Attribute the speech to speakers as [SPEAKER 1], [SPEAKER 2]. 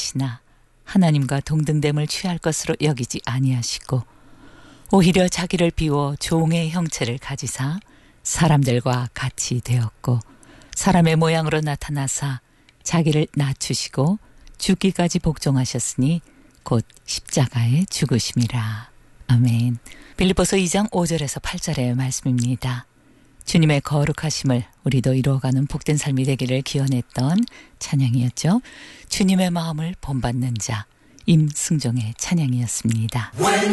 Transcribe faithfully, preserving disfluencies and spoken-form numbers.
[SPEAKER 1] 하시나 하나님과 동등됨을 취할 것으로 여기지 아니하시고 오히려 자기를 비워 종의 형체를 가지사 사람들과 같이 되었고 사람의 모양으로 나타나사 자기를 낮추시고 죽기까지 복종하셨으니 곧 십자가에 죽으심이라. 아멘. 빌립보서 이 장 오 절에서 팔 절의 말씀입니다. 주님의 거룩하심을 우리도 이루어가는 복된 삶이 되기를 기원했던 찬양이었죠. 주님의 마음을 본받는 자 임승종의 찬양이었습니다.